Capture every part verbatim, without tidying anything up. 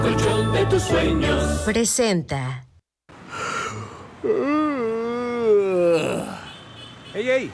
Colchón de tus sueños presenta. ¡Ey, ey!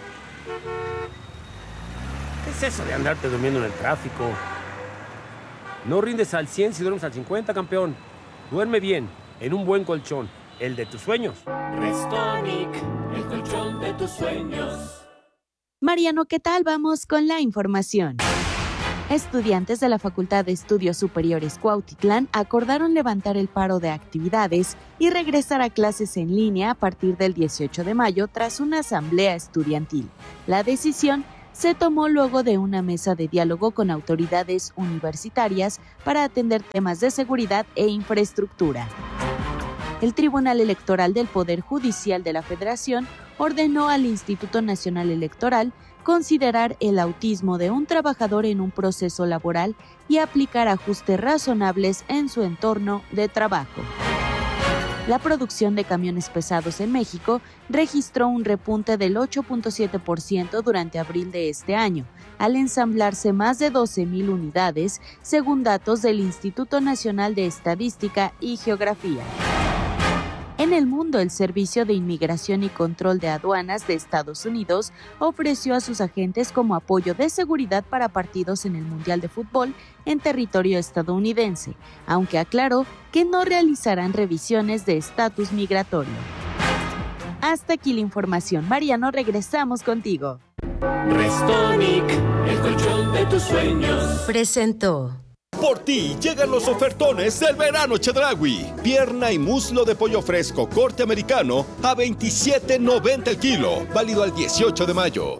¿Qué es eso de andarte durmiendo en el tráfico? No rindes al cien si duermes al cincuenta, campeón. Duerme bien, en un buen colchón, el de tus sueños. Restonic, el colchón de tus sueños. Mariano, ¿qué tal? Vamos con la información. Estudiantes de la Facultad de Estudios Superiores Cuautitlán acordaron levantar el paro de actividades y regresar a clases en línea a partir del dieciocho de mayo tras una asamblea estudiantil. La decisión se tomó luego de una mesa de diálogo con autoridades universitarias para atender temas de seguridad e infraestructura. El Tribunal Electoral del Poder Judicial de la Federación ordenó al Instituto Nacional Electoral considerar el autismo de un trabajador en un proceso laboral y aplicar ajustes razonables en su entorno de trabajo. La producción de camiones pesados en México registró un repunte del ocho punto siete por ciento durante abril de este año, al ensamblarse más de doce mil unidades, según datos del Instituto Nacional de Estadística y Geografía. En el mundo, el Servicio de Inmigración y Control de Aduanas de Estados Unidos ofreció a sus agentes como apoyo de seguridad para partidos en el Mundial de Fútbol en territorio estadounidense, aunque aclaró que no realizarán revisiones de estatus migratorio. Hasta aquí la información. Mariano, regresamos contigo. Restonic, el colchón de tus sueños Presentó. Por ti llegan los ofertones del verano Chedraui. Pierna y muslo de pollo fresco corte americano a veintisiete noventa el kilo. Válido al dieciocho de mayo.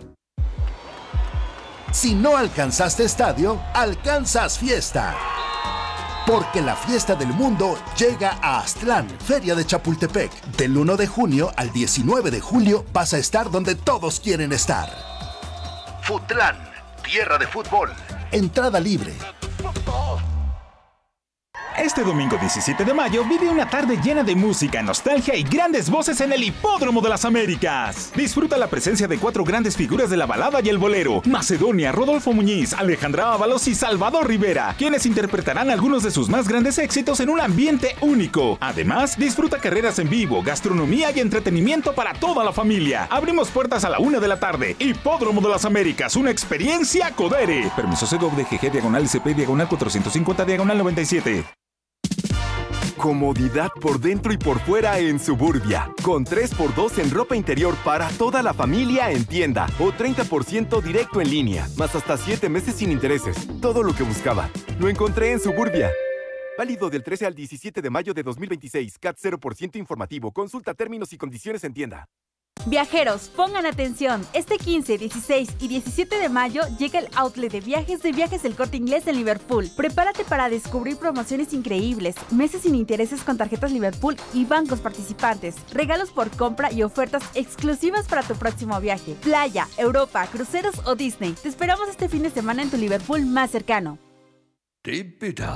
Si no alcanzaste estadio, alcanzas fiesta. Porque la fiesta del mundo llega a Aztlán, Feria de Chapultepec. Del uno de junio al diecinueve de julio vas a estar donde todos quieren estar. Futlán, tierra de fútbol. Entrada libre. Este domingo diecisiete de mayo vive una tarde llena de música, nostalgia y grandes voces en el Hipódromo de las Américas. Disfruta la presencia de cuatro grandes figuras de la balada y el bolero: Macedonia, Rodolfo Muñiz, Alejandra Ábalos y Salvador Rivera, quienes interpretarán algunos de sus más grandes éxitos en un ambiente único. Además, disfruta carreras en vivo, gastronomía y entretenimiento para toda la familia. Abrimos puertas a la una de la tarde. Hipódromo de las Américas, una experiencia Codere. Permiso Segov de G G, diagonal S P, diagonal cuatrocientos cincuenta, diagonal noventa y siete. Comodidad por dentro y por fuera en Suburbia. Con tres por dos en ropa interior para toda la familia en tienda. O treinta por ciento directo en línea. Más hasta siete meses sin intereses. Todo lo que buscaba. Lo encontré en Suburbia. Válido del trece al diecisiete de mayo de dos mil veintiséis. C A T cero por ciento informativo. Consulta términos y condiciones en tienda. Viajeros, pongan atención. Este quince, dieciséis y diecisiete de mayo llega el outlet de viajes de Viajes El Corte Inglés en Liverpool. Prepárate para descubrir promociones increíbles, meses sin intereses con tarjetas Liverpool y bancos participantes, regalos por compra y ofertas exclusivas para tu próximo viaje. Playa, Europa, cruceros o Disney. Te esperamos este fin de semana en tu Liverpool más cercano. Deep Bitter.